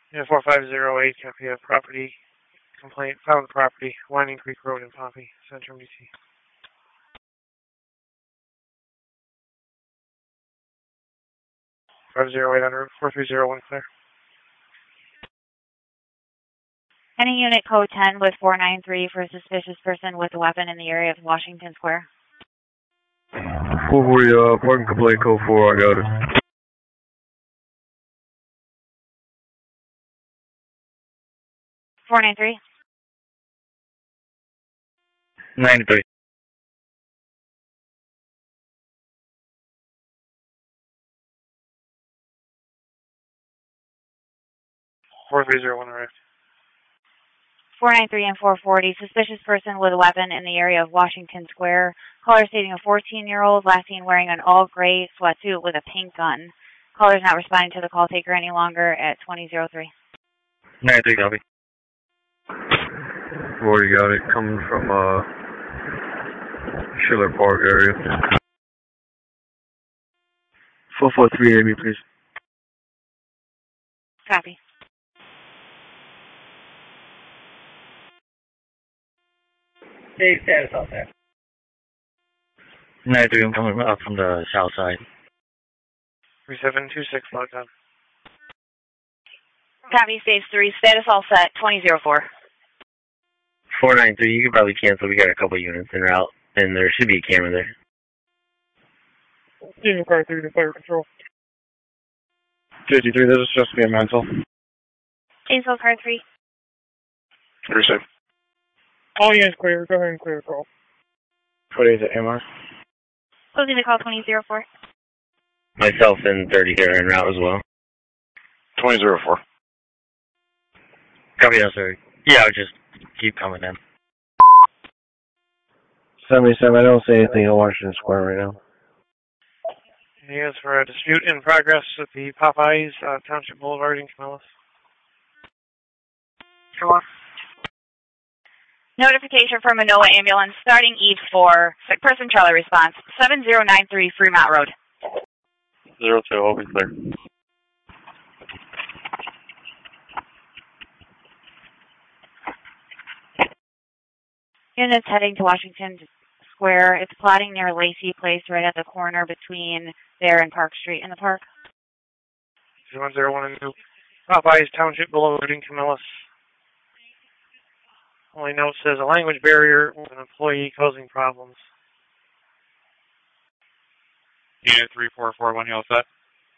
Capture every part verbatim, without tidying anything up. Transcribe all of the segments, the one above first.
Yeah, four five zero eight, copy of property complaint, found property, Winding Creek Road in Pompey, Centrum D C. five zero eight on route four three zero one clear. Any unit code ten with four nine three for a suspicious person with a weapon in the area of Washington Square. four forty, uh, parking complaint code four, I got it. four nine three? ninety-three. four three zero one arrived. four nine three and four forty, suspicious person with a weapon in the area of Washington Square. Caller stating a fourteen-year-old, last seen wearing an all-gray sweatsuit with a pink gun. Caller is not responding to the call taker any longer at twenty oh three. ninety-three, copy. Already got it, coming from, uh, Schiller Park area. four four three, Amy, please. Copy. Hey, status out there. ninety-three, I'm coming up from the south side. three seven two six, logged on. Copy, stage three, status all set, twenty oh four. four nine three, you can probably cancel. We got a couple units en route, and there should be a camera there. Unit car three to fire control. fifty-three, this is supposed to be a mental. Info car three. three six. All units clear, go ahead and clear the call. What is it, M R? Closing the call, twenty oh four. Myself and thirty here en route as well. twenty oh four. Copy that, sir. Yeah, I'll just keep coming in. seventy-seven, I don't see anything in Washington Square right now. Yes, for a dispute in progress at the Popeyes, uh, Township Boulevard in Camillus. Sure. Notification from Manoa Ambulance, starting Eve four, sick person Charlie response, seven zero nine three Fremont Road. Zero two, open clear. Units heading to Washington Square. It's plotting near Lacey Place, right at the corner between there and Park Street in the park. one zero one and two. Popeyes, Township Boulevard in Camillus. Only note says a language barrier with an employee causing problems. Unit three four four one, you all set?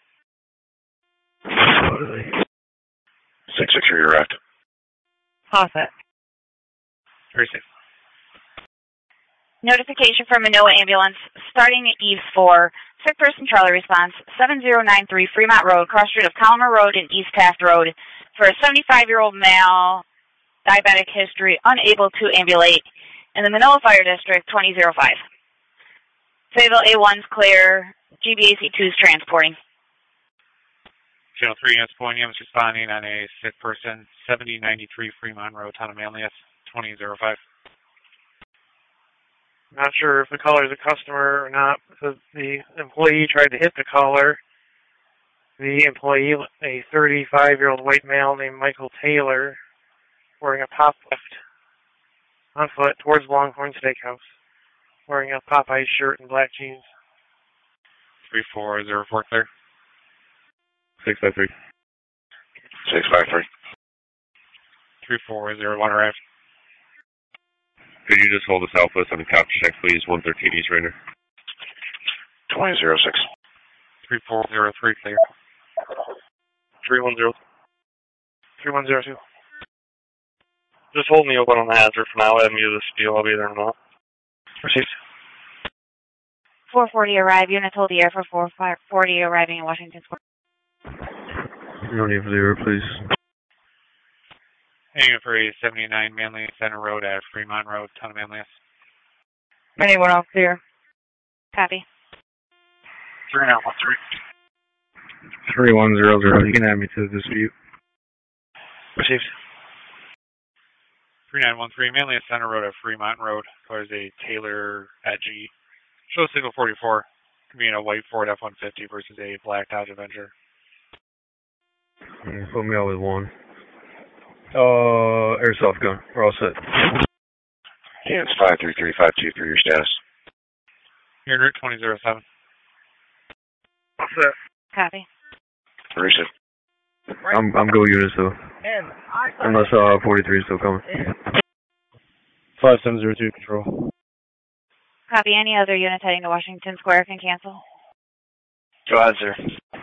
six six, you're arrived. All set. Very safe. Notification from Manoa Ambulance, starting at Eve four, sick person Charlie response, seven zero nine three Fremont Road, cross street of Collimer Road and East Taft Road, for a seventy-five-year-old male, diabetic history, unable to ambulate, in the Manoa Fire District, twenty oh five. Fayetteville A one's clear, G B A C two's transporting. Channel three units pointing, is responding on a sick person, seventy ninety-three Fremont Road, Town of Manlius, twenty oh five. Not sure if the caller is a customer or not, because the employee tried to hit the caller. The employee, a thirty-five-year-old white male named Michael Taylor, wearing a pop left on foot towards Longhorn Steakhouse, wearing a Popeye shirt and black jeans. three four zero four clear. six five three. six five three. three four zero one arrived. Could you just hold the southwest on the couch check, please? one thirteen East Rainer. twenty oh six. three four zero three clear. three one zero. three one zero two. Just hold me open on the hazard for now. Add me to the spiel. I'll be there in a minute. Received. four forty arrive. Units hold the air for four forty arriving in Washington Square. No need for the air, please. Hanging for a seventy-nine Manly Center Road at Fremont Road, Town of Manlius. Anyone else clear? Copy. Three now, one three. three one zero zero. You can add me to the dispute. Received. three nine one three Manlius Center Road at Fremont Road. There's a Taylor at G. Show signal forty-four. Convening a white Ford F one fifty versus a black Dodge Avenger. Yeah, put me out with one. Uh, airsoft gun. We're all set. Yeah, it's five three three five two for your status. You're en route twenty zero seven. Set. Copy. Receive. I'm I'm go unit still. And I Unless uh forty-three is still coming. Five seven zero two control. Copy. Any other units heading to Washington Square can cancel. Go ahead, sir.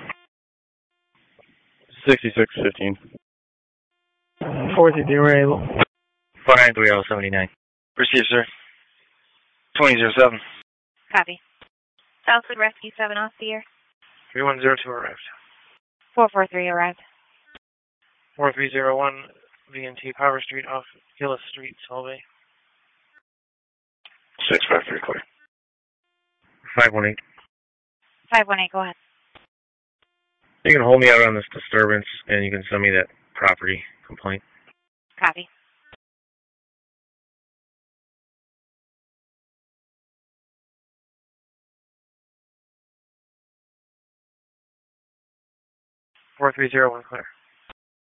Sixty-six fifteen. four three zero four nine three zero seven nine. Receive, sir. twenty zero seven. Copy. Southwood Rescue seven off the air. three one zero two arrived. four four three arrived. four three zero one V N T Power Street off Gillis Street, Solvay. six five three clear. five one eight. five one eight, go ahead. You can hold me out on this disturbance, and you can send me that property complaint. Copy. four three zero one clear.